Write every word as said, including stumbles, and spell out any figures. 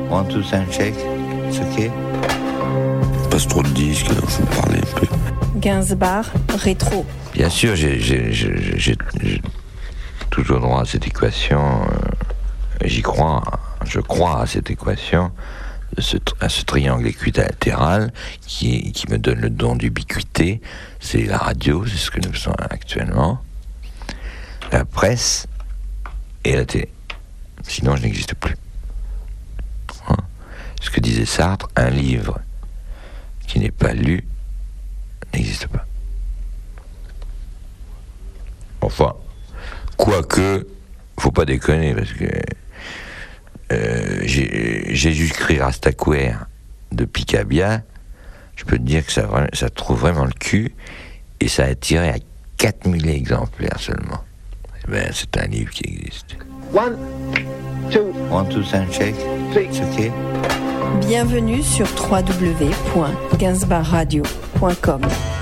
One, two, sound check. C'est ok. Passe trop de disques, il faut parler un peu. Gainsbar rétro. Bien sûr, j'ai, j'ai, j'ai, j'ai, j'ai toujours droit à cette équation. Euh, j'y crois. Je crois à cette équation, ce, à ce triangle équilatéral qui, qui me donne le don d'ubiquité. C'est la radio, c'est ce que nous faisons actuellement, la presse et la télé. Sinon, je n'existe plus. Hein? Ce que disait Sartre, un livre qui n'est pas lu n'existe pas. Enfin, quoique, faut pas déconner, parce que euh, j'ai, Jésus-Christ Rastaquouère de Picabia, je peux te dire que ça, ça trouve vraiment le cul, et ça a tiré à quatre mille exemplaires seulement. Eh ben, c'est un livre qui existe. One, two, One, two, sound check. three. C'est ok. Bienvenue sur w w w point gainsbar radio point com.